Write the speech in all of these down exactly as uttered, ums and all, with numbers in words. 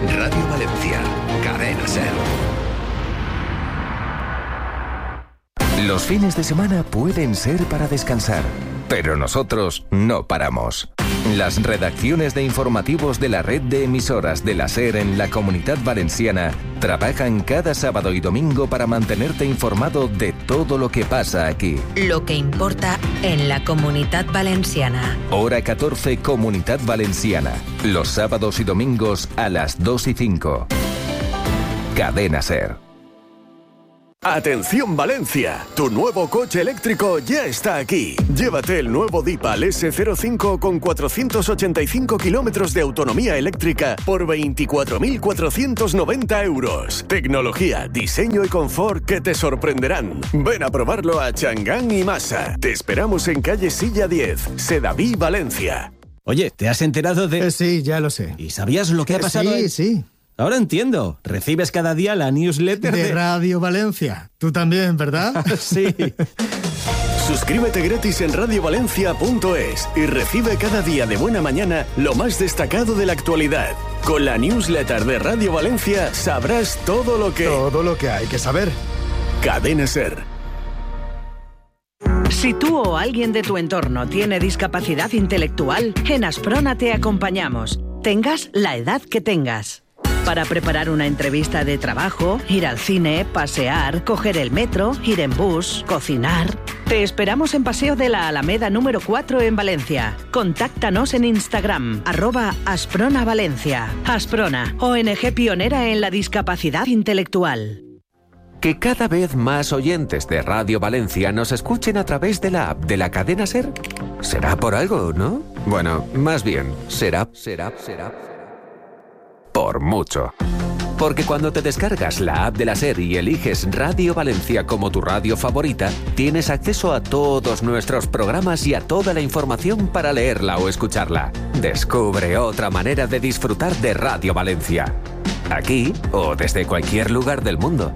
Radio Valencia, Cadena SER. Los fines de semana pueden ser para descansar, pero nosotros no paramos. Las redacciones de informativos de la red de emisoras de la SER en la Comunidad Valenciana trabajan cada sábado y domingo para mantenerte informado de todo lo que pasa aquí. Lo que importa en la Comunidad Valenciana. Hora catorce, Comunidad Valenciana. Los sábados y domingos a las dos y cinco. Cadena SER. Atención Valencia, tu nuevo coche eléctrico ya está aquí. Llévate el nuevo Deepal ese cero cinco con cuatrocientos ochenta y cinco kilómetros de autonomía eléctrica por veinticuatro mil cuatrocientos noventa euros. Tecnología, diseño y confort que te sorprenderán. Ven a probarlo a Changán y Masa. Te esperamos en calle Silla diez, Sedaví, Valencia. Oye, ¿te has enterado de...? Eh, sí, ya lo sé. ¿Y sabías lo que ha pasado? Sí, en... sí. Ahora entiendo. Recibes cada día la newsletter de... de... Radio Valencia. Tú también, ¿verdad? Sí. Suscríbete gratis en radio valencia punto es y recibe cada día de buena mañana lo más destacado de la actualidad. Con la newsletter de Radio Valencia sabrás todo lo que... Todo lo que hay que saber. Cadena SER. Si tú o alguien de tu entorno tiene discapacidad intelectual, en Asprona te acompañamos. Tengas la edad que tengas. Para preparar una entrevista de trabajo, ir al cine, pasear, coger el metro, ir en bus, cocinar. Te esperamos en Paseo de la Alameda número cuatro en Valencia. Contáctanos en Instagram, arroba Asprona Valencia. Asprona, O N G pionera en la discapacidad intelectual. Que cada vez más oyentes de Radio Valencia nos escuchen a través de la app de la cadena SER. ¿Será por algo, no? Bueno, más bien, será, será, será... por mucho. Porque cuando te descargas la app de la SER y eliges Radio Valencia como tu radio favorita, tienes acceso a todos nuestros programas y a toda la información para leerla o escucharla. Descubre otra manera de disfrutar de Radio Valencia. Aquí o desde cualquier lugar del mundo.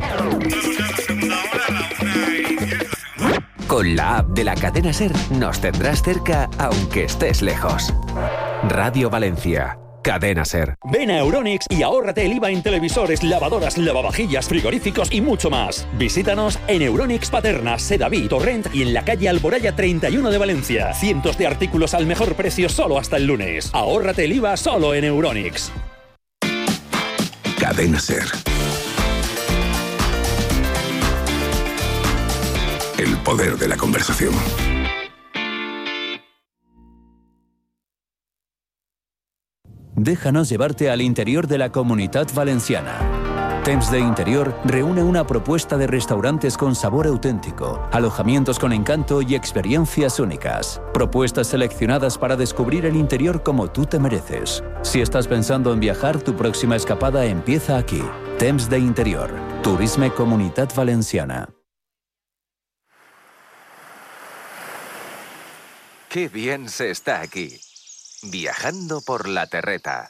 Con la app de la cadena SER nos tendrás cerca aunque estés lejos. Radio Valencia. Cadena SER. Ven a Euronics y ahórrate el I V A en televisores, lavadoras, lavavajillas, frigoríficos y mucho más. Visítanos en Euronics Paterna, Sedaví, Torrent y en la calle Alboraya treinta y uno de Valencia. Cientos de artículos al mejor precio solo hasta el lunes. Ahórrate el I V A solo en Euronics. Cadena SER. El poder de la conversación. Déjanos llevarte al interior de la Comunidad Valenciana. Temps de Interior reúne una propuesta de restaurantes con sabor auténtico, alojamientos con encanto y experiencias únicas. Propuestas seleccionadas para descubrir el interior como tú te mereces. Si estás pensando en viajar, tu próxima escapada empieza aquí. Temps de Interior. Turisme Comunitat Valenciana. Qué bien se está aquí. Viajando por la terreta.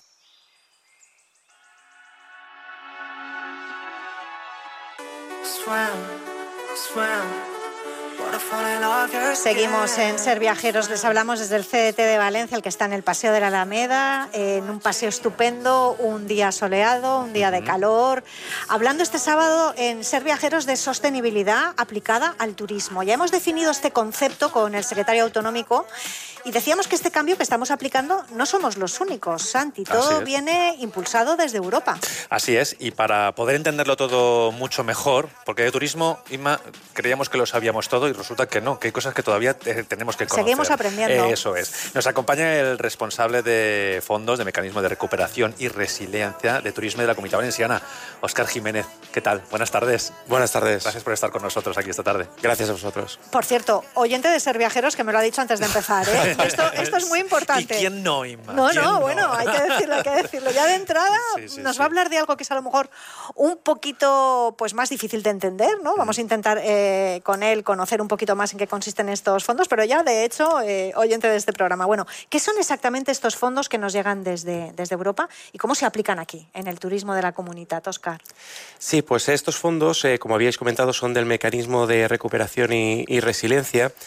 Seguimos en Ser Viajeros, les hablamos desde el C D T de Valencia, el que está en el Paseo de la Alameda, en un paseo estupendo, un día soleado, un día de calor, hablando este sábado en Ser Viajeros de sostenibilidad aplicada al turismo. Ya hemos definido este concepto con el secretario autonómico y decíamos que este cambio que estamos aplicando no somos los únicos, Santi, todo viene impulsado desde Europa. Así es, y para poder entenderlo todo mucho mejor, porque de turismo, Inma, creíamos que lo sabíamos todo y resulta que no, que hay cosas que todavía tenemos que conocer. Seguimos aprendiendo. Eh, eso es. Nos acompaña el responsable de fondos de Mecanismo de Recuperación y Resiliencia de Turismo de la Comunidad Valenciana, Óscar Jiménez. ¿Qué tal? Buenas tardes. Buenas tardes. Gracias por estar con nosotros aquí esta tarde. Gracias a vosotros. Por cierto, oyente de Ser Viajeros, que me lo ha dicho antes de empezar, ¿eh? Esto, esto es muy importante. ¿Y quién no, Inma? No, no, no, bueno, hay que decirlo, hay que decirlo. Ya de entrada sí, sí, nos sí. va a hablar de algo que es a lo mejor un poquito pues, más difícil de entender, ¿no? Vamos a intentar eh, con él conocer un poquito más en qué consisten estos fondos, pero ya, de hecho, eh, oyente de este programa. Bueno, ¿qué son exactamente estos fondos que nos llegan desde, desde Europa y cómo se aplican aquí, en el turismo de la comunidad, Óscar? Sí, pues estos fondos, eh, como habíais comentado, son del Mecanismo de Recuperación y, y Resiliencia.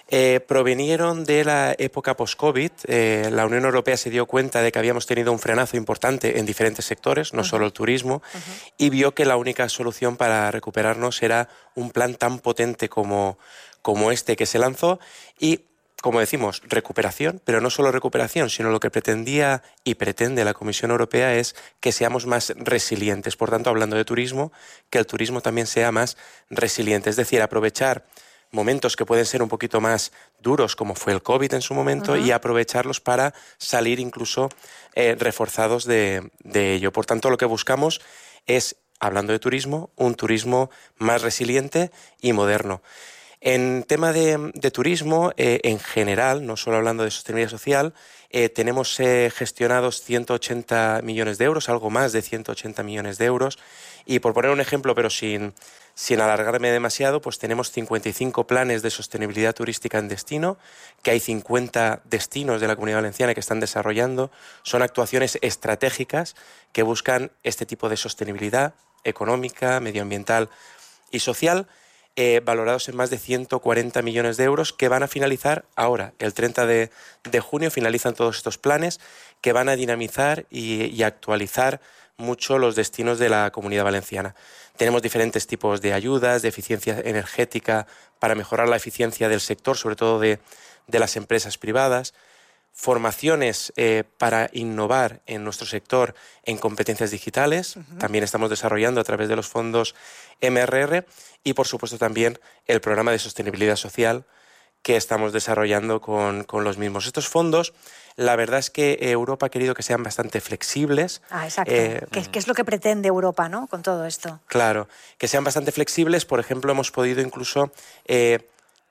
eh, provenieron de la época post-COVID. Eh, la Unión Europea se dio cuenta de que habíamos tenido un frenazo importante en diferentes sectores, no uh-huh. solo el turismo, uh-huh. y vio que la única solución para recuperarnos era un plan tan potente como, como este que se lanzó y, como decimos, recuperación, pero no solo recuperación, sino lo que pretendía y pretende la Comisión Europea es que seamos más resilientes. Por tanto, hablando de turismo, que el turismo también sea más resiliente, es decir, aprovechar momentos que pueden ser un poquito más duros, como fue el COVID en su momento, uh-huh. y aprovecharlos para salir incluso eh, reforzados de, de ello. Por tanto, lo que buscamos es, hablando de turismo, un turismo más resiliente y moderno. En tema de, de turismo, eh, en general, no solo hablando de sostenibilidad social, eh, tenemos eh, gestionados ciento ochenta millones de euros, algo más de ciento ochenta millones de euros. Y por poner un ejemplo, pero sin, sin alargarme demasiado, pues tenemos cincuenta y cinco planes de sostenibilidad turística en destino, que hay cincuenta destinos de la Comunidad Valenciana que están desarrollando. Son actuaciones estratégicas que buscan este tipo de sostenibilidad económica, medioambiental y social, Eh, valorados en más de ciento cuarenta millones de euros que van a finalizar ahora. El treinta de junio finalizan todos estos planes que van a dinamizar y, y actualizar mucho los destinos de la Comunidad Valenciana. Tenemos diferentes tipos de ayudas, de eficiencia energética para mejorar la eficiencia del sector, sobre todo de, de las empresas privadas, formaciones eh, para innovar en nuestro sector en competencias digitales, uh-huh. también estamos desarrollando a través de los fondos M R R y, por supuesto, también el programa de sostenibilidad social que estamos desarrollando con, con los mismos. Estos fondos, la verdad es que Europa ha querido que sean bastante flexibles. Ah, exacto. Eh, ¿Qué, ¿Qué es lo que pretende Europa, ¿no?, con todo esto? Claro, que sean bastante flexibles. Por ejemplo, hemos podido incluso Eh,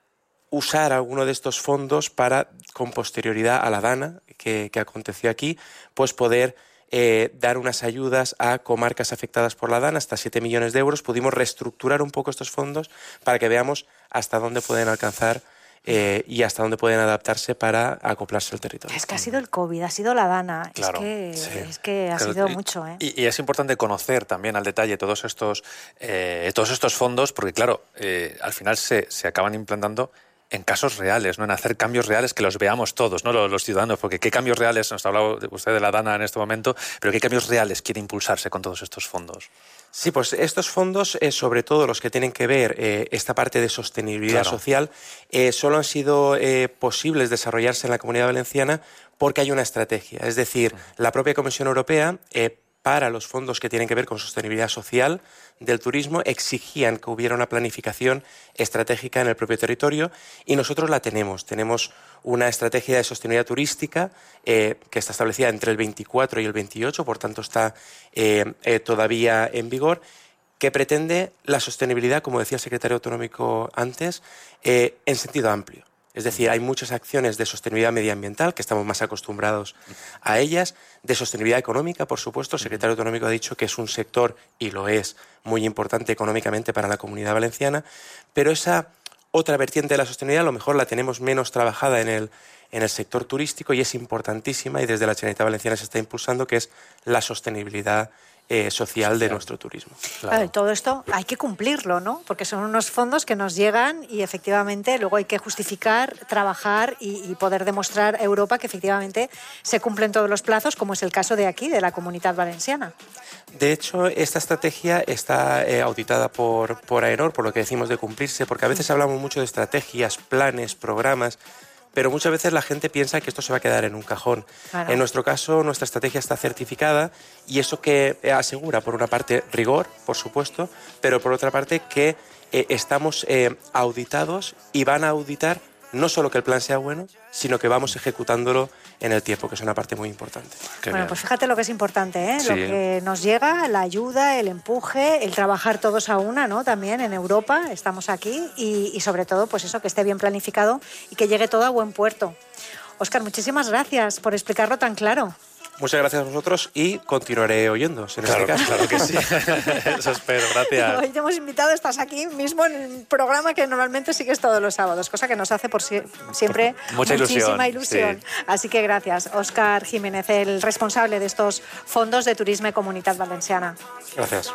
usar alguno de estos fondos para, con posterioridad a la DANA, que, que aconteció aquí, pues poder eh, dar unas ayudas a comarcas afectadas por la DANA, hasta siete millones de euros. Pudimos reestructurar un poco estos fondos para que veamos hasta dónde pueden alcanzar eh, y hasta dónde pueden adaptarse para acoplarse al territorio. Es que ha sido el COVID, ha sido la DANA, claro, es que, sí. es que ha Pero, sido y, mucho. ¿eh? Y, y es importante conocer también al detalle todos estos, eh, todos estos fondos, porque claro, eh, al final se, se acaban implantando en casos reales, ¿no?, en hacer cambios reales que los veamos todos, ¿no?, los, los ciudadanos, porque qué cambios reales, nos ha hablado usted de la DANA en este momento, pero qué cambios reales quiere impulsarse con todos estos fondos. Sí, pues estos fondos, eh, sobre todo los que tienen que ver eh, esta parte de sostenibilidad claro. social, eh, solo han sido eh, posibles desarrollarse en la Comunidad Valenciana porque hay una estrategia. Es decir, la propia Comisión Europea, eh, para los fondos que tienen que ver con sostenibilidad social del turismo, exigían que hubiera una planificación estratégica en el propio territorio y nosotros la tenemos. Tenemos una estrategia de sostenibilidad turística eh, que está establecida entre el veinticuatro y el veintiocho, por tanto está eh, eh, todavía en vigor, que pretende la sostenibilidad, como decía el secretario autonómico antes, eh, en sentido amplio. Es decir, hay muchas acciones de sostenibilidad medioambiental, que estamos más acostumbrados a ellas, de sostenibilidad económica, por supuesto. El secretario autonómico ha dicho que es un sector, y lo es, muy importante económicamente para la Comunidad Valenciana, pero esa otra vertiente de la sostenibilidad a lo mejor la tenemos menos trabajada en el, en el sector turístico y es importantísima y desde la Generalitat Valenciana se está impulsando, que es la sostenibilidad Eh, social de nuestro turismo. Claro. Claro, todo esto hay que cumplirlo, ¿no? Porque son unos fondos que nos llegan y efectivamente luego hay que justificar, trabajar y, y poder demostrar a Europa que efectivamente se cumplen todos los plazos, como es el caso de aquí, de la Comunitat Valenciana. De hecho, esta estrategia está eh, auditada por, por AENOR, por lo que decimos de cumplirse, porque a veces hablamos mucho de estrategias, planes, programas, pero muchas veces la gente piensa que esto se va a quedar en un cajón. Claro. En nuestro caso, nuestra estrategia está certificada y eso que asegura, por una parte, rigor, por supuesto, pero por otra parte que eh, estamos eh, auditados y van a auditar no solo que el plan sea bueno, sino que vamos ejecutándolo en el tiempo, que es una parte muy importante. Qué bueno, bien. Pues fíjate lo que es importante, ¿eh? Sí. Lo que nos llega, la ayuda, el empuje, el trabajar todos a una, ¿no? También en Europa, estamos aquí y, y sobre todo, pues eso, que esté bien planificado y que llegue todo a buen puerto. Óscar, muchísimas gracias por explicarlo tan claro. Muchas gracias a vosotros y continuaré oyéndoos en claro, este caso. Claro que sí. Eso espero, gracias. Hoy te hemos invitado, estás aquí mismo en el programa que normalmente sigues todos los sábados, cosa que nos hace por si, siempre Mucha muchísima ilusión. ilusión. Sí. Así que gracias, Óscar Jiménez, el responsable de estos fondos de turismo y Comunitat Valenciana. Gracias.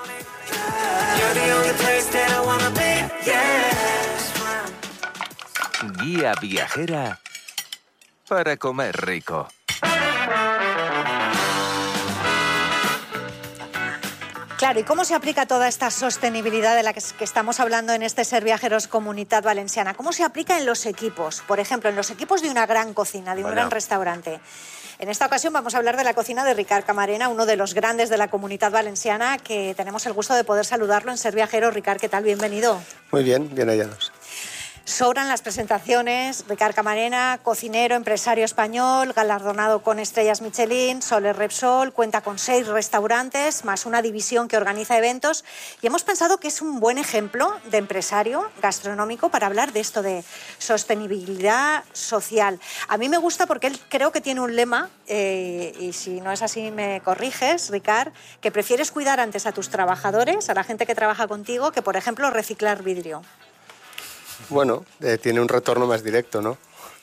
guía viajera para comer rico. Claro, ¿y cómo se aplica toda esta sostenibilidad de la que, que estamos hablando en este Ser Viajeros Comunitat Valenciana? ¿Cómo se aplica en los equipos? Por ejemplo, en los equipos de una gran cocina, de un Vaya. gran restaurante. En esta ocasión vamos a hablar de la cocina de Ricard Camarena, uno de los grandes de la Comunitat Valenciana, que tenemos el gusto de poder saludarlo en Ser Viajeros. Ricard, ¿qué tal? Bienvenido. Muy bien, bien hallados. Sobran las presentaciones. Ricard Camarena, cocinero, empresario español, galardonado con estrellas Michelin, Soler Repsol, cuenta con seis restaurantes, más una división que organiza eventos. Y hemos pensado que es un buen ejemplo de empresario gastronómico para hablar de esto de sostenibilidad social. A mí me gusta porque él creo que tiene un lema, eh, y si no es así me corriges, Ricard, que prefieres cuidar antes a tus trabajadores, a la gente que trabaja contigo, que por ejemplo reciclar vidrio. Bueno, eh, tiene un retorno más directo, ¿no?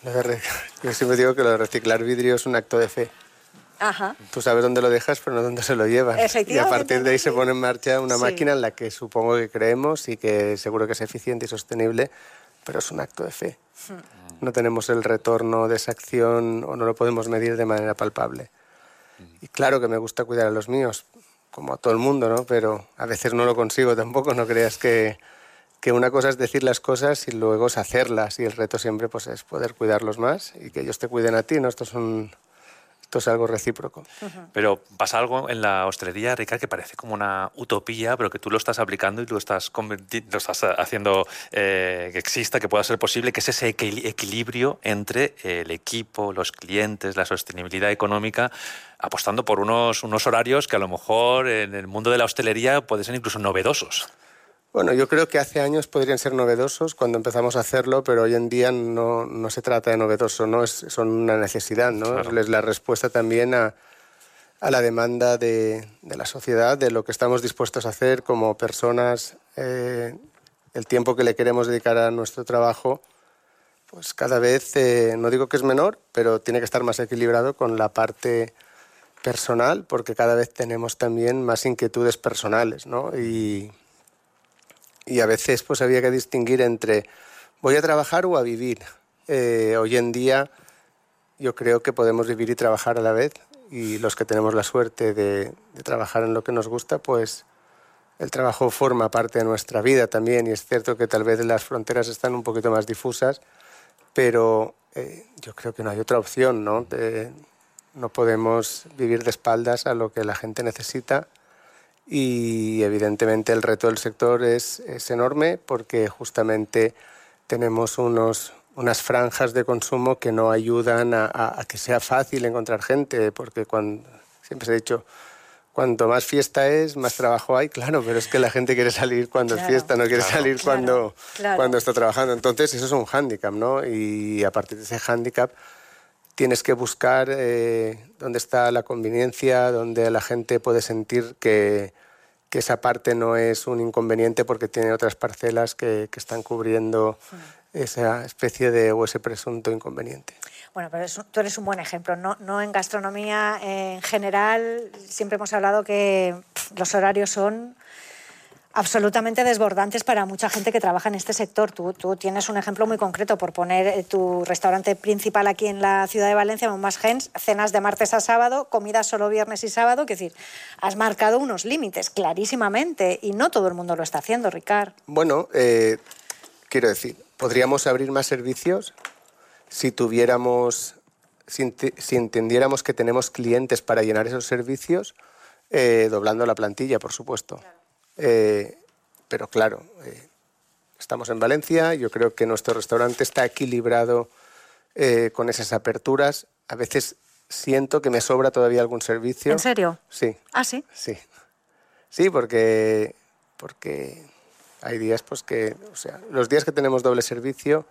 Yo siempre digo que lo de reciclar vidrio es un acto de fe. Ajá. Tú sabes dónde lo dejas, pero no dónde se lo llevas. Efectivamente. Y a partir de ahí se pone en marcha una Sí. máquina en la que supongo que creemos y que seguro que es eficiente y sostenible, pero es un acto de fe. Hmm. No tenemos el retorno de esa acción o no lo podemos medir de manera palpable. Y claro que me gusta cuidar a los míos, como a todo el mundo, ¿no? Pero a veces no lo consigo tampoco, no creas que... que una cosa es decir las cosas y luego es hacerlas, y el reto siempre pues, es poder cuidarlos más y que ellos te cuiden a ti, ¿no? Esto es, un, esto es algo recíproco. Pero pasa algo en la hostelería, Ricard, que parece como una utopía, pero que tú lo estás aplicando y lo estás, converti- lo estás haciendo eh, que exista, que pueda ser posible, que es ese equil- equilibrio entre el equipo, los clientes, la sostenibilidad económica, apostando por unos, unos horarios que a lo mejor en el mundo de la hostelería pueden ser incluso novedosos. Bueno, yo creo que hace años podrían ser novedosos cuando empezamos a hacerlo, pero hoy en día no, no se trata de novedoso, ¿no? Es, son una necesidad, ¿no? Claro. Es la respuesta también a, a la demanda de, de la sociedad, de lo que estamos dispuestos a hacer como personas, eh, el tiempo que le queremos dedicar a nuestro trabajo, pues cada vez, eh, no digo que es menor, pero tiene que estar más equilibrado con la parte personal, porque cada vez tenemos también más inquietudes personales, ¿no? Y... Y a veces pues había que distinguir entre voy a trabajar o a vivir. Eh, hoy en día yo creo que podemos vivir y trabajar a la vez, y los que tenemos la suerte de, de trabajar en lo que nos gusta, pues el trabajo forma parte de nuestra vida también, y es cierto que tal vez las fronteras están un poquito más difusas, pero eh, yo creo que no hay otra opción, ¿no? De, no podemos vivir de espaldas a lo que la gente necesita. Y evidentemente el reto del sector es, es enorme, porque justamente tenemos unos, unas franjas de consumo que no ayudan a, a, a que sea fácil encontrar gente, porque cuando, siempre se ha dicho, cuanto más fiesta es, más trabajo hay, claro, pero es que la gente quiere salir cuando Claro. es fiesta, no quiere Claro. salir Claro, cuando, claro. cuando está trabajando. Entonces eso es un hándicap, ¿no? Y a partir de ese hándicap tienes que buscar eh, dónde está la conveniencia, dónde la gente puede sentir que, que esa parte no es un inconveniente porque tiene otras parcelas que, que están cubriendo esa especie de o ese presunto inconveniente. Bueno, pero es- tú eres un buen ejemplo. No, no en gastronomía en general. Siempre hemos hablado que pff, los horarios son absolutamente desbordantes para mucha gente que trabaja en este sector. Tú, tú tienes un ejemplo muy concreto por poner eh, tu restaurante principal aquí en la ciudad de Valencia, Montmas Gens, cenas de martes a sábado, comidas solo viernes y sábado. Es decir, has marcado unos límites clarísimamente y no todo el mundo lo está haciendo, Ricard. Bueno, eh, quiero decir, podríamos abrir más servicios si tuviéramos, si, ent- si entendiéramos que tenemos clientes para llenar esos servicios, eh, doblando la plantilla, por supuesto. Eh, pero claro, eh, estamos en Valencia, yo creo que nuestro restaurante está equilibrado eh, con esas aperturas. A veces siento que me sobra todavía algún servicio. ¿En serio? Sí. ¿Ah, sí? Sí. Sí, porque, porque hay días pues que, o sea, los días que tenemos doble servicio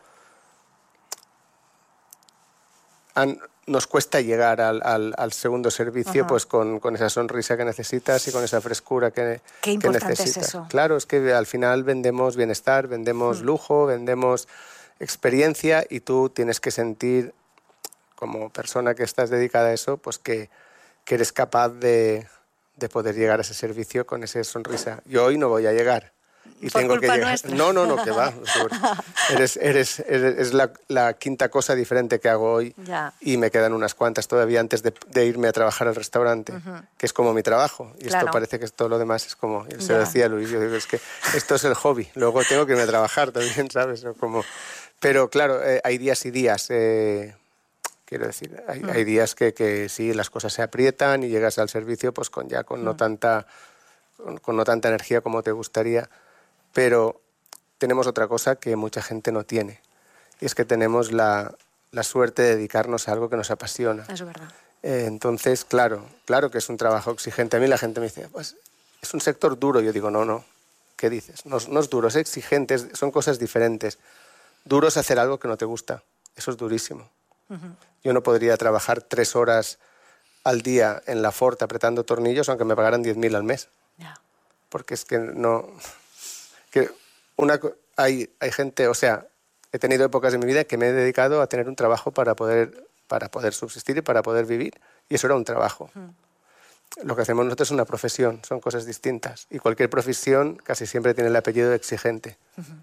han- nos cuesta llegar al, al- al segundo servicio. Ajá. Pues con, con esa sonrisa que necesitas y con esa frescura que, Qué que importante es necesitas. eso. Claro, es que al final vendemos bienestar, vendemos lujo, vendemos experiencia, y tú tienes que sentir, como persona que estás dedicada a eso, pues que, que eres capaz de, de poder llegar a ese servicio con esa sonrisa. Yo hoy no voy a llegar, y Por tengo que culpa llegar. nuestra. No, no, no, que va. Eres, eres, eres es la, la quinta cosa diferente que hago hoy Ya. y me quedan unas cuantas todavía antes de, de irme a trabajar al restaurante, Ujú. que es como mi trabajo. Y Claro. esto parece que todo lo demás es como, se Ya. lo decía Luis, yo digo, es que esto es el hobby, luego tengo que irme a trabajar también, ¿sabes? ¿No? Como, pero claro, eh, hay días y días. Eh, quiero decir, hay, Mm. hay días que, que sí, las cosas se aprietan y llegas al servicio pues con ya con no Mm. tanta con, con no tanta energía como te gustaría, pero tenemos otra cosa que mucha gente no tiene, y es que tenemos la, la suerte de dedicarnos a algo que nos apasiona. Eso es verdad. Eh, entonces, claro, claro que es un trabajo exigente. A mí la gente me dice, pues es un sector duro. Yo digo, no, no, ¿qué dices? No, no es duro, es exigente, es- son cosas diferentes. Duro es hacer algo que no te gusta, eso es durísimo. Ujú. Yo no podría trabajar tres horas al día en la Ford apretando tornillos aunque me pagaran diez mil al mes. Ya. Porque es que no... Que una, co- hay, hay gente, o sea, he tenido épocas de mi vida que me he dedicado a tener un trabajo para poder, para poder subsistir y para poder vivir. Y eso era un trabajo. Lo que hacemos nosotros es una profesión, son cosas distintas. Y cualquier profesión casi siempre tiene el apellido de exigente.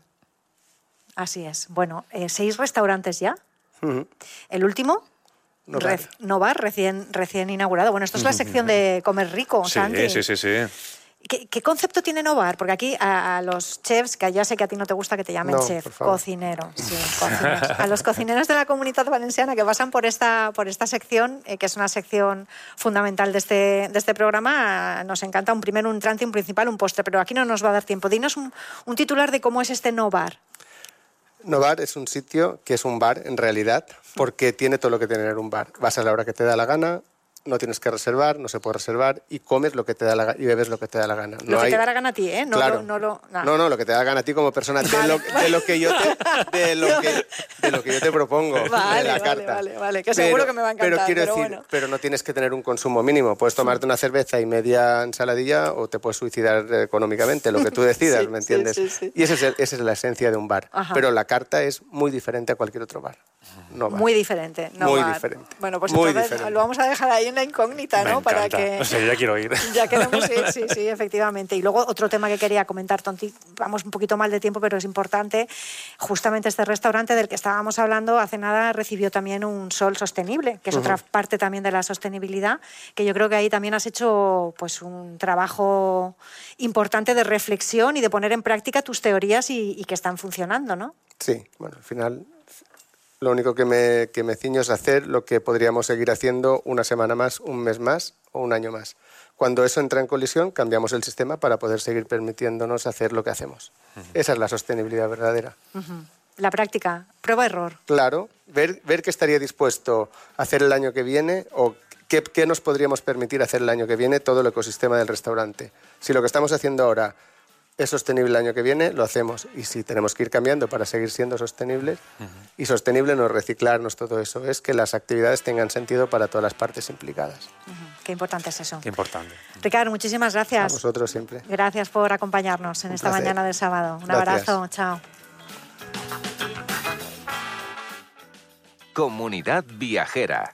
Así es. Bueno, eh, seis restaurantes ya. Ujú. El último, Novar. Rec- Novar, recién, recién inaugurado. Bueno, esto es la sección de comer rico, Sí, Santi. sí, sí, sí. ¿Qué, qué concepto tiene Novar? Porque aquí a, a los chefs, que ya sé que a ti no te gusta que te llamen No, chef, por favor. cocinero, sí, cocineros. A los cocineros de la Comunidad Valenciana que pasan por esta, por esta sección, eh, que es una sección fundamental de este, de este programa, nos encanta un primero, un entrante, un principal, un postre, pero aquí no nos va a dar tiempo. Dinos un, un titular de cómo es este Novar. Novar es un sitio que es un bar en realidad, porque tiene todo lo que tiene tener un bar. Vas a la hora que te da la gana, no tienes que reservar, no se puede reservar, y comes lo que te da la gana y bebes lo que te da la gana. Lo No que hay- te da la gana a ti, ¿eh? No, Claro. lo, no, lo, nada. No, no, lo que te da la gana a ti como persona, de, lo, de lo que yo te, de lo que, de lo que yo te propongo, Vale, de la vale, carta. vale, vale, que seguro que me va a encantar, Pero quiero pero decir, bueno. pero no tienes que tener un consumo mínimo. Puedes tomarte una cerveza y media ensaladilla o te puedes suicidar eh, económicamente, lo que tú decidas, Sí, ¿me sí, entiendes? sí, sí. Y esa es, el- esa es la esencia de un bar. Ajá. Pero la carta es muy diferente a cualquier otro bar. No bar. Muy diferente. No Muy va. diferente. Bueno, pues Muy entonces diferente. lo vamos a dejar ahí en la incógnita, Me ¿no? Para encanta. que O sea, yo ya quiero ir. ya queremos ir, sí, sí, efectivamente. Y luego otro tema que quería comentar, Tonti, vamos un poquito mal de tiempo, pero es importante. Justamente este restaurante del que estábamos hablando hace nada recibió también un Sol Sostenible, que es Ujú. otra parte también de la sostenibilidad, que yo creo que ahí también has hecho pues un trabajo importante de reflexión y de poner en práctica tus teorías y, y que están funcionando, ¿no? Sí, bueno, al final lo único que me, que me ciño es hacer lo que podríamos seguir haciendo una semana más, un mes más o un año más. Cuando eso entra en colisión, cambiamos el sistema para poder seguir permitiéndonos hacer lo que hacemos. Esa es la sostenibilidad verdadera. Ujú. La práctica, prueba-error. Claro, ver, ver qué estaría dispuesto a hacer el año que viene o qué, qué nos podríamos permitir hacer el año que viene todo el ecosistema del restaurante. Si lo que estamos haciendo ahora es sostenible el año que viene, lo hacemos. Y si tenemos que ir cambiando para seguir siendo sostenibles, y sostenible no es reciclarnos todo eso, es que las actividades tengan sentido para todas las partes implicadas. Qué importante es eso. Qué importante. Ricardo, muchísimas A gracias. vosotros siempre. Gracias por acompañarnos en Un esta placer. mañana del sábado. Un Gracias. abrazo, chao. Comunidad Viajera.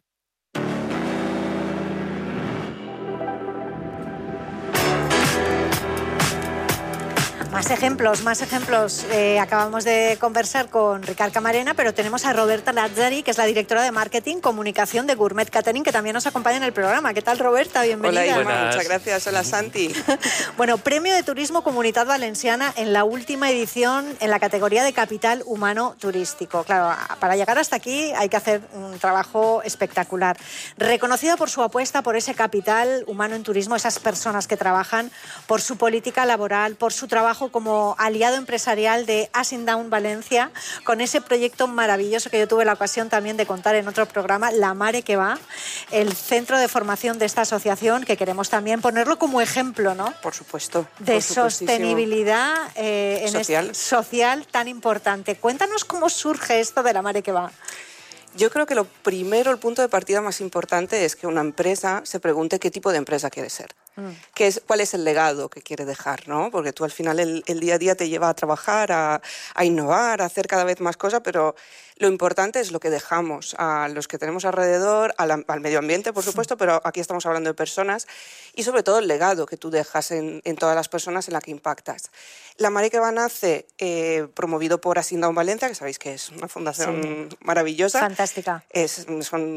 Más ejemplos, más ejemplos. Eh, acabamos de conversar con Ricard Camarena, pero tenemos a Roberta Lazzari, que es la directora de Marketing Comunicación de Gourmet Catering, que también nos acompaña en el programa. ¿Qué tal, Roberta? Bienvenida. Hola, Irma, Buenas. muchas gracias. Hola, Santi. Bueno, Premio de Turismo Comunidad Valenciana en la última edición en la categoría de Capital Humano Turístico. Claro, para llegar hasta aquí hay que hacer un trabajo espectacular. Reconocida por su apuesta por ese capital humano en turismo, esas personas que trabajan, por su política laboral, por su trabajo como aliado empresarial de Asing Down Valencia, con ese proyecto maravilloso que yo tuve la ocasión también de contar en otro programa, La Mare que va, el centro de formación de esta asociación, que queremos también ponerlo como ejemplo, ¿no? Por supuesto. De por supuestísimo. sostenibilidad eh, en Social. este- social tan importante. Cuéntanos cómo surge esto de La Mare que va. Yo creo que lo primero, el punto de partida más importante es que una empresa se pregunte qué tipo de empresa quiere ser. Mm. Que es, ¿cuál es el legado que quiere dejar? ¿No? Porque tú al final el, el día a día te lleva a trabajar, a, a innovar, a hacer cada vez más cosas, pero lo importante es lo que dejamos a los que tenemos alrededor, al, al medio ambiente, por supuesto, pero aquí estamos hablando de personas, y sobre todo el legado que tú dejas en, en todas las personas en las que impactas. La Mare que va nace eh, promovido por Asindown Valencia, que sabéis que es una fundación sí. maravillosa. Fantástica. Es,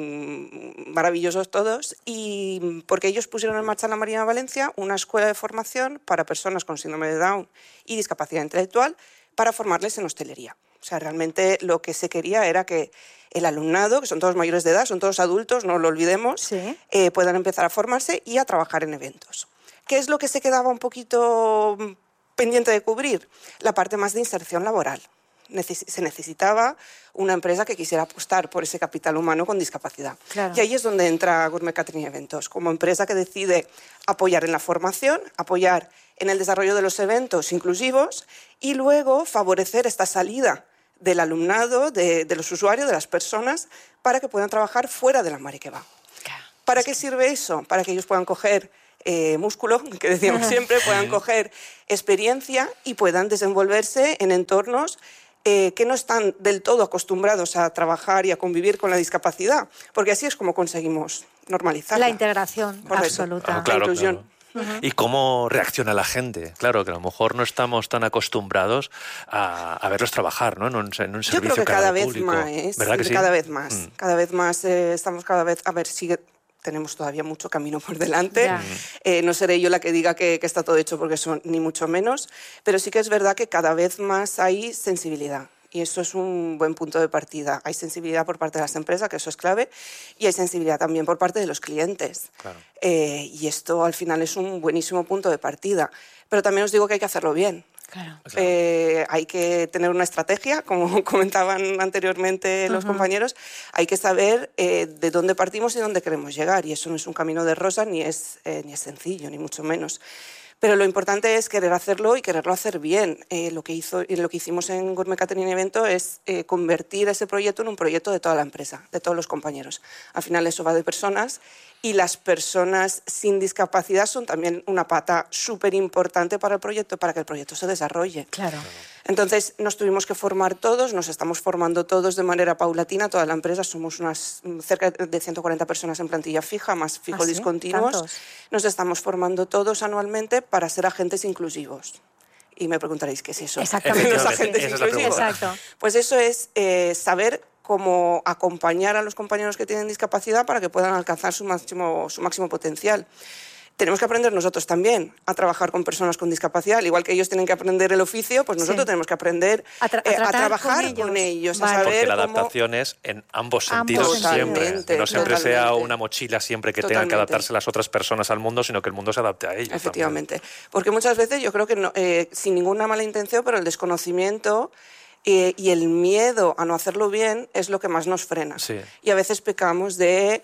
son maravillosos todos, y porque ellos pusieron en marcha en la Marina de Valencia una escuela de formación para personas con síndrome de Down y discapacidad intelectual para formarles en hostelería. O sea, realmente lo que se quería era que el alumnado, que son todos mayores de edad, son todos adultos, no lo olvidemos, sí. eh, puedan empezar a formarse y a trabajar en eventos. ¿Qué es lo que se quedaba un poquito pendiente de cubrir? La parte más de inserción laboral. Neces- se necesitaba una empresa que quisiera apostar por ese capital humano con discapacidad. Claro. Y ahí es donde entra Gourmet Catering Eventos, como empresa que decide apoyar en la formación, apoyar en el desarrollo de los eventos inclusivos y luego favorecer esta salida del alumnado, de, de los usuarios, de las personas, para que puedan trabajar fuera de la Mare que va. ¿Para qué sirve eso? Para que ellos puedan coger eh, músculo, que decíamos siempre, puedan coger experiencia y puedan desenvolverse en entornos eh, que no están del todo acostumbrados a trabajar y a convivir con la discapacidad, porque así es como conseguimos normalizarla. La integración Por absoluta. Ah, claro, la inclusión. claro. ¿Y cómo reacciona la gente? Claro, que a lo mejor no estamos tan acostumbrados a, a verlos trabajar, ¿no? En un, en un servicio. Yo creo que cada vez público. más, ¿Verdad que sí? cada vez más, Mm. cada vez más eh, estamos cada vez, a ver, sigue, tenemos todavía mucho camino por delante. Eh, no seré yo la que diga que, que está todo hecho porque eso ni mucho menos, pero sí que es verdad que cada vez más hay sensibilidad. Y eso es un buen punto de partida. Hay sensibilidad por parte de las empresas, que eso es clave, y hay sensibilidad también por parte de los clientes. Claro. Eh, y esto al final es un buenísimo punto de partida. Pero también os digo que hay que hacerlo bien. Claro. Eh, hay que tener una estrategia, como comentaban anteriormente los uh-huh. compañeros. Hay que saber eh, de dónde partimos y dónde queremos llegar. Y eso no es un camino de rosa, ni es, eh, ni es sencillo, ni mucho menos. Pero lo importante es querer hacerlo y quererlo hacer bien. Eh, lo, que hizo, lo que hicimos en Gourmet Catering Evento es eh, convertir ese proyecto en un proyecto de toda la empresa, de todos los compañeros. Al final eso va de personas y las personas sin discapacidad son también una pata súper importante para el proyecto, para que el proyecto se desarrolle. Claro. Entonces nos tuvimos que formar todos, nos estamos formando todos de manera paulatina, toda la empresa, somos unas cerca de ciento cuarenta personas en plantilla fija, más fijo ¿Ah, sí? discontinuos. ¿Tantos? Nos estamos formando todos anualmente para ser agentes inclusivos. Y me preguntaréis, ¿qué es eso? Exactamente. Los agentes Esa es la inclusivos. Exacto. Pues eso es eh, saber cómo acompañar a los compañeros que tienen discapacidad para que puedan alcanzar su máximo, su máximo potencial. Tenemos que aprender nosotros también a trabajar con personas con discapacidad. Al igual que ellos tienen que aprender el oficio, pues nosotros sí. tenemos que aprender a, tra- a, eh, a trabajar con ellos, con ellos vale. a saber Porque la cómo... adaptación es en ambos sentidos Ambos siempre. Totalmente, Que no siempre totalmente. sea una mochila siempre que Totalmente. tengan que adaptarse las otras personas al mundo, sino que el mundo se adapte a ellos. Efectivamente. También. Porque muchas veces yo creo que, no, eh, sin ninguna mala intención, pero el desconocimiento... Eh, y el miedo a no hacerlo bien es lo que más nos frena. Sí. Y a veces pecamos de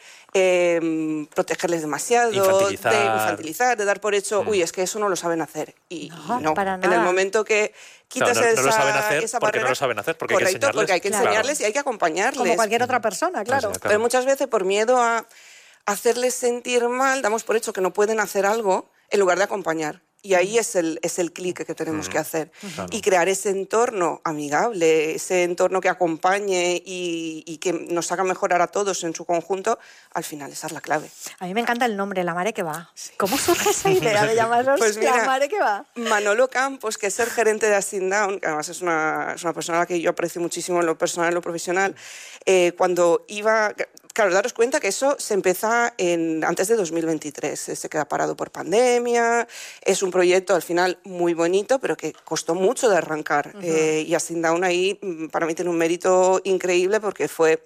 eh, protegerles demasiado, infantilizar. de infantilizar, de dar por hecho, mm. uy, es que eso no lo saben hacer. Y no, no. para nada. En el momento que quitas no, no, esa, no lo saben hacer esa porque barrera, no lo saben hacer, porque correcto, hay que enseñarles. porque hay que enseñarles Claro. y hay que acompañarles. Como cualquier otra persona, claro. Claro. Pero muchas veces por miedo a hacerles sentir mal, damos por hecho que no pueden hacer algo en lugar de acompañar. Y ahí es el, es el clic que tenemos mm, que hacer. Claro. Y crear ese entorno amigable, ese entorno que acompañe y, y que nos haga mejorar a todos en su conjunto, al final esa es la clave. A mí me encanta el nombre, La Mare que va. Sí. ¿Cómo surge esa idea de llamarlos pues mira, La Mare que va? Manolo Campos, que es el gerente de Asindown, que además es una, es una persona a la que yo aprecio muchísimo en lo personal y en lo profesional, eh, cuando iba... Claro, daros cuenta que eso se empieza en, antes de dos mil veintitrés, se queda parado por pandemia, es un proyecto al final muy bonito, pero que costó mucho de arrancar. Uh-huh. eh, y Asindown ahí para mí tiene un mérito increíble porque fue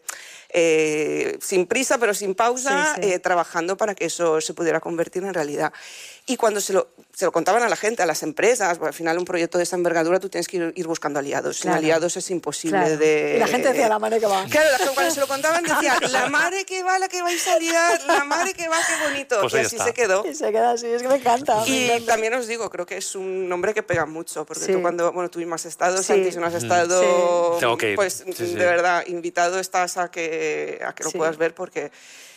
eh, sin prisa pero sin pausa, sí, sí. Eh, trabajando para que eso se pudiera convertir en realidad. Y cuando se lo, se lo contaban a la gente, a las empresas, al final un proyecto de esa envergadura tú tienes que ir, ir buscando aliados. Claro. Sin aliados es imposible claro. de... Y la gente decía, la mare que va. Claro, cuando se lo contaban decían, la mare que va, la que vais a liar, la mare que va, qué bonito. Pues y así está. se quedó. Y se queda así, es que me encanta. Y me encanta. también os digo, creo que es un nombre que pega mucho, porque sí. tú cuando, bueno, tú mismo has estado, sí. Santi, si no has estado, sí. okay. pues sí, sí. de verdad, invitado estás a que, a que lo sí. puedas ver, porque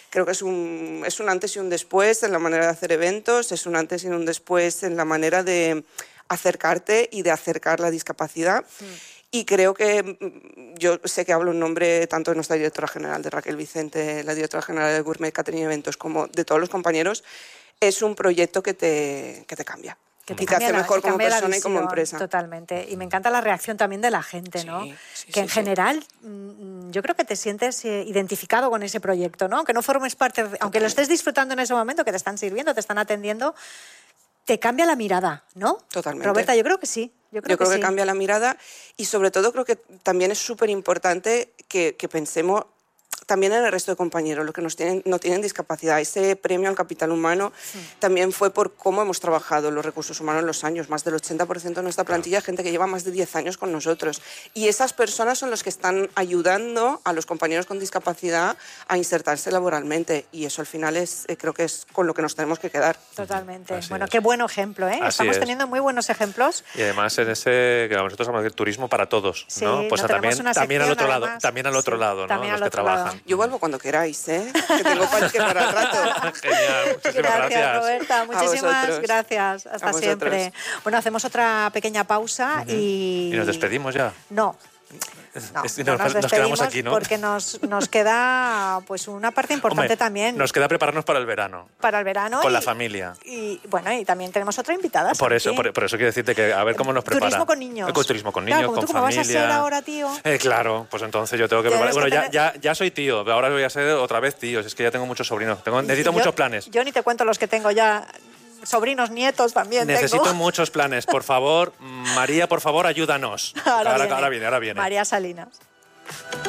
Creo que es un, es un antes y un después en la manera de hacer eventos, es un antes y un después en la manera de acercarte y de acercar la discapacidad. Mm. Y creo que, yo sé que hablo en nombre tanto de nuestra directora general, de Raquel Vicente, la directora general de Gourmet Catering y Eventos, como de todos los compañeros, es un proyecto que te, que te cambia. Que te, y te hace la, mejor como persona visión, y como empresa. Totalmente. Y me encanta la reacción también de la gente, ¿no? Sí, sí, que sí, en sí. general yo creo que te sientes identificado con ese proyecto, ¿no? Que no formes parte, de, aunque lo estés disfrutando en ese momento, que te están sirviendo, te están atendiendo, te cambia la mirada, ¿no? Totalmente. Roberta, yo creo que sí. Yo creo, yo creo que, que sí. cambia la mirada y sobre todo creo que también es súper importante que, que pensemos también en el resto de compañeros, los que nos tienen, no tienen discapacidad. Ese premio al capital humano sí. también fue por cómo hemos trabajado los recursos humanos en los años. Más del ochenta por ciento de nuestra plantilla es gente que lleva más de diez años con nosotros. Y esas personas son los que están ayudando a los compañeros con discapacidad a insertarse laboralmente. Y eso al final es, eh, creo que es con lo que nos tenemos que quedar. Totalmente. Así bueno, es. qué buen ejemplo, ¿eh? Así Estamos es. teniendo muy buenos ejemplos. Y además en ese, que nosotros hablamos de turismo para todos, sí, ¿no? Pues no también, también al otro lado, además. también al otro sí, lado, ¿no? Los que trabajan. Lado. Yo vuelvo cuando queráis, ¿eh? Que tengo para que para el rato. Genial, muchísimas gracias. gracias. Roberta, muchísimas gracias. Hasta siempre. Bueno, hacemos otra pequeña pausa uh-huh. y... ¿Y nos despedimos ya? No. No, es, no nos, nos quedamos aquí, ¿no? Porque nos, nos queda pues una parte importante Hombre, también. Nos queda prepararnos para el verano. Para el verano. Con y, la familia. Y bueno, y también tenemos otra invitada. Por eso, por, por eso quiero decirte que a ver cómo nos prepara. Turismo con niños. Con turismo con niños, claro, como con tú, familia. ¿Cómo vas a ser ahora tío? Eh, claro, pues entonces yo tengo que preparar. Bueno, que tener... ya, ya, ya soy tío, pero ahora voy a ser otra vez tío. Es que ya tengo muchos sobrinos. Tengo, necesito yo, muchos planes. Yo ni te cuento los que tengo ya. Sobrinos, nietos también Necesito tengo. muchos planes. Por favor, María, por favor, ayúdanos. Ahora, ahora, viene. ahora viene, ahora viene. María Salinas.